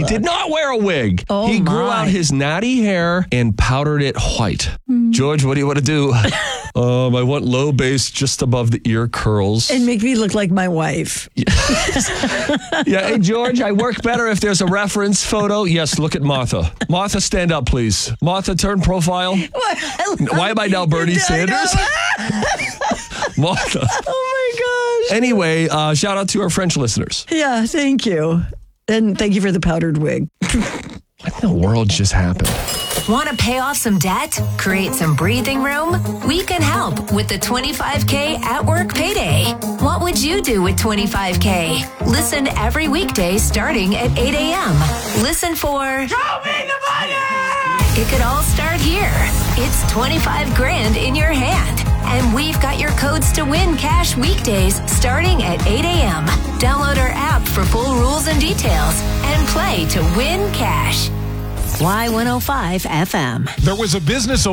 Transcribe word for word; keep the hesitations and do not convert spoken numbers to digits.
He did not wear a wig. Oh, he grew my. out his natty hair and powdered it white. George, what do you want to do? um, I want low bass just above the ear curls. And make me look like my wife. Yeah, hey, George, I work better if there's a reference photo. Yes, look at Martha. Martha, stand up, please. Martha, turn profile. Why am I now Bernie Sanders? Martha. Oh, my gosh. Anyway, uh, shout out to our French listeners. Yeah, thank you. And thank you for the powdered wig. What in the world just happened? Want to pay off some debt? Create some breathing room? We can help with the twenty-five K at work payday. What would you do with twenty-five K? Listen every weekday starting at eight a.m. Listen for Show me the money! It could all start here. It's twenty-five grand in your hand. And we've got your codes to win cash weekdays starting at eight a.m. Download our app for full rules and details and play to win cash. Y one oh five F M. There was a business